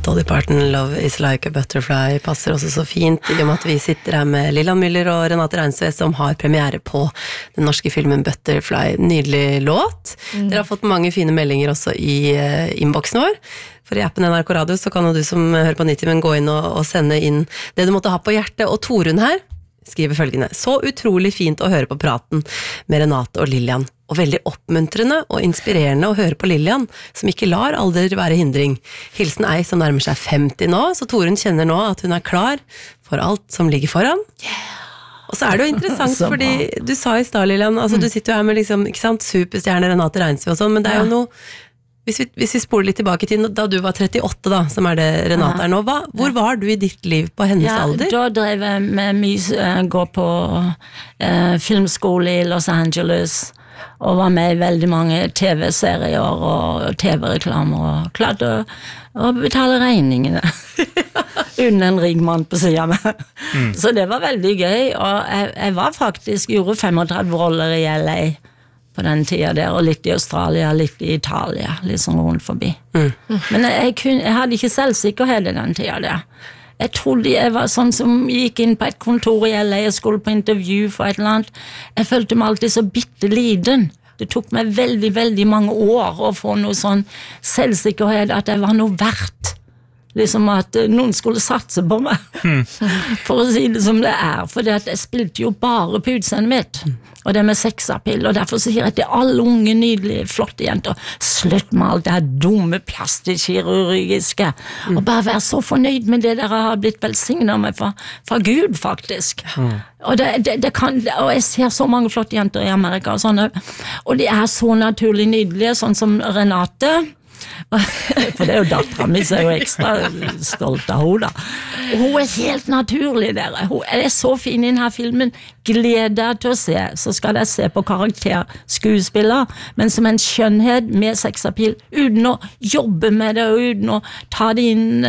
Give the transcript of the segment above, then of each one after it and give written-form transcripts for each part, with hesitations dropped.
Dolly Parton, Love is like a butterfly, passer også så fint i og med at vi sitter her med Lillian Müller og Renate Reinsve som har premiere på den norske filmen Butterfly. Nydelig låt. Dere har fått mange fine meldinger også i innboksen vår. For i appen NRK Radio så kan du som hører på Nitimen gå inn og sende inn det du måtte ha på hjertet. Og Torunn her skriver følgende: så utrolig fint å høre på praten med Renate og Lillian, og veldig oppmuntrende og inspirerende å høre på Lillian, som ikke lar alder være hindring. Hilsen ei som nærmer seg 50 nå, så Torunn kjenner nå at hun er klar for alt som ligger foran. Og så det jo interessant, fordi du sa i stad, Lillian, altså du sitter jo her med liksom, ikke sant, superstjerne Renate Reinsve og sånn, men det jo noe. Hvis vi spoler litt tilbake til da du var 38 da, som det Renate nå, hvor var du i ditt liv på hennes alder? Da drev jeg med gå på filmskole i Los Angeles, og var med i veldig mange TV-serier og TV-reklamer, og klarte å betale regningene uten en rik mann på siden av meg. Så det var veldig gøy, og jeg var faktisk, gjorde 35 roller i LA, på den tiden der, og litt i Australia, litt i Italia, litt sånn rundt forbi. Men jeg hadde ikke selvsikkerhet i den tiden der. Jeg trodde jeg var sånn som gikk inn på et kontor i LA og skulle på intervju for et eller annet. Jeg følte meg alltid så bitteliten. Det tok meg veldig, veldig mange år å få noe sånn selvsikkerhet at jeg var noe verdt. Liksom at noen skulle satse på meg, for å si det som det for jeg spilte jo bare på utseendet mitt, og det med sexappeal, og derfor sier jeg til alle unge, nydelige, flotte jenter, slutt med alt det her dumme, plastikkirurgiske, og bare vær så fornøyd med det dere har blitt velsignet med fra Gud, faktisk. Og, og jeg ser så mange flotte jenter i Amerika, og sånne, og de så naturlig nydelige, sånn som Renate, for det jo datteren min, så jeg jo ekstra stolt av henne da. Og hun helt naturlig der. Hun så fin i denne filmen. Gleder til å se. Så skal jeg se på karakterskuespiller, men som en skjønnhet med sexappeal, uten å jobbe med det, og uten å ta det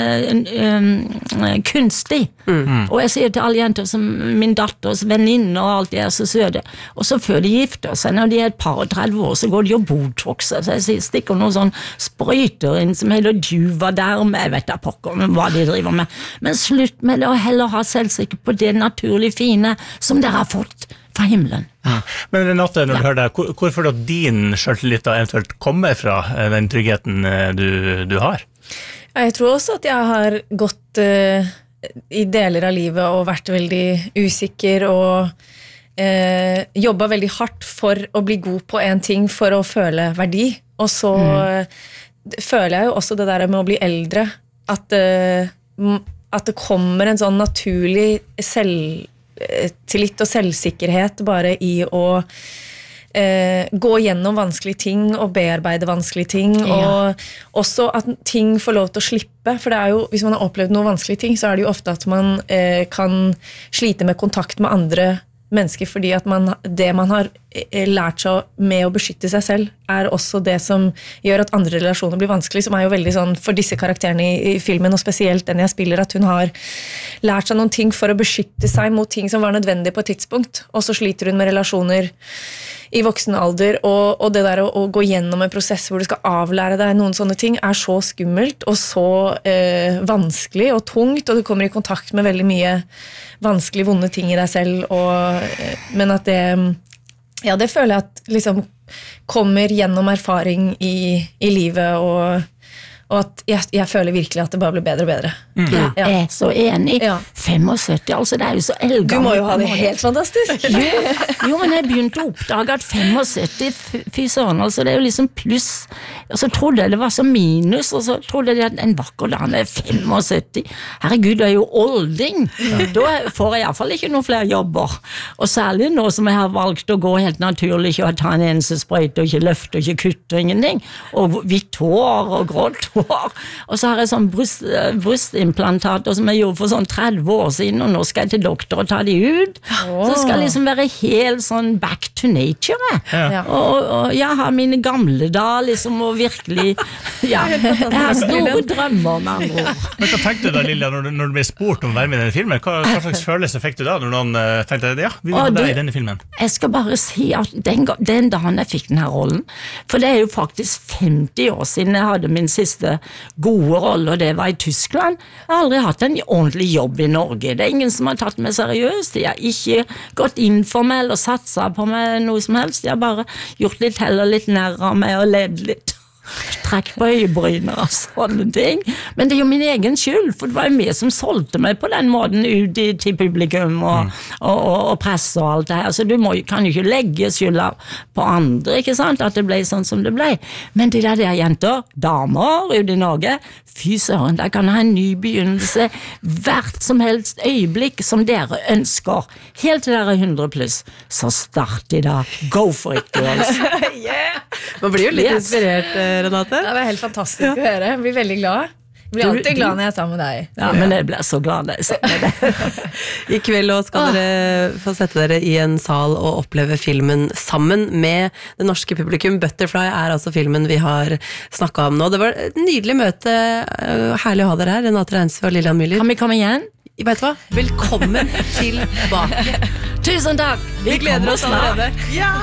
inn kunstig. Og jeg sier til alle jenter som min datters venninne og alt det så søde, og så før de gifter seg, når de et par og 30 år, så går de og botoxer, så jeg sier, stikker noen sånn sprøyter inn som heter Juvederm, jeg vet da pokker hva de driver med, men slutt med det og heller ha selvsikker på det naturlig fine som dere har fått fra himmelen. Men Renate, når du hører det, hvor får du din selvtillit da eventuelt kommer fra, den tryggheten du har? Jeg tror også at jeg har gått i deler av livet og vært veldig usikker og jobbet veldig hardt for å bli god på en ting for å føle verdi, og så føler jeg jo også det der med å bli eldre, at det kommer en sånn naturlig selvtillit og selvsikkerhet bare i å gå gjennom vanskelige ting og bearbeide vanskelige ting, og også at ting får lov til å slippe, for det jo, hvis man har opplevd noen vanskelige ting, så det jo ofte at man kan slite med kontakt med andre mennesker, fordi at det man har lært seg med å beskytte seg selv også det som gjør at andre relasjoner blir vanskelig, som jo veldig sånn for disse karakterene i filmen, og spesielt den jeg spiller, at hun har lært seg noen ting for å beskytte seg mot ting som var nødvendig på et tidspunkt, og så sliter hun med relasjoner i voksen alder, og det der å gå gjennom en prosess hvor du skal avlære deg noen sånne ting, så skummelt og så vanskelig og tungt, og du kommer i kontakt med veldig mye vanskelig, vonde ting i deg selv, men at det føler jeg at liksom kommer gjennom erfaring i livet, og at jeg føler virkelig at det bare blir bedre og bedre. Jeg så enig. 75, altså det jo så eldgammelt. Du må jo ha det helt fantastisk. Jo, men jeg begynte å oppdage at 75, fy søren, altså det jo liksom pluss, og så trodde jeg det var så minus, og så trodde jeg at en vakker dag 75. Herregud, det jo olding. Da får jeg i hvert fall ikke noen flere jobber. Og særlig nå som jeg har valgt å gå helt naturlig, ikke å ta en eneste sprøyte, og ikke løfte, og ikke kutte, ingenting. Og hvitt hår, og grått hår. Og så har jeg sånn brystimplantater som jeg gjorde for sånn 30 år siden, og nå skal jeg til doktor og ta de ut. Så skal jeg liksom være helt sånn back to nature. Og jeg har mine gamle da, liksom, og virkelig, jeg har store drømmer med andre ord. Men hva tenkte du da, Lilja, når du ble spurt om å være med i denne filmen? Hva slags følelse fikk du da, når noen tenkte, vi vil ha deg i denne filmen? Jeg skal bare si at den dagen jeg fikk denne rollen, for det jo faktisk 50 år siden jeg hadde min siste første gode rolle, og det var i Tyskland. Jeg har aldri hatt en ordentlig jobb i Norge. Det er ingen som har tatt meg seriøst. De har ikke gått inn for meg eller satset på meg noe som helst. De har bare gjort litt heller litt nær av meg og ledd litt. Trekk på øyebryner og sånne ting. Men det er jo min egen skyld, for det var jo meg som solgte meg på den måten ut til publikum og presse og alt det her. Så du kan jo ikke legge skylda på andre, ikke sant? At det ble sånn som det ble. Men de der jenter, damer ute i Norge, fy søren, der kan ha en ny begynnelse hvert som helst øyeblikk som dere ønsker. Helt til dere er 100 pluss. Så start i dag. Go for it, girls. Yeah! Man blir jo litt inspirert, Renate. Det var helt fantastisk å høre. Jeg blir veldig glad. Jeg blir alltid glad når jeg er sammen med deg. Ja, men jeg blir så glad når jeg ser det. I kveld skal dere få sette dere i en sal og oppleve filmen sammen med det norske publikum. Butterfly er altså filmen vi har snakket om nå. Det var et nydelig møte. Herlig å ha dere her, Renate Reinsve og Lillian Müller. Kan vi komme igjen? Vet du hva? Velkommen tilbake. Tusen takk! Vi gleder oss allerede. Ja!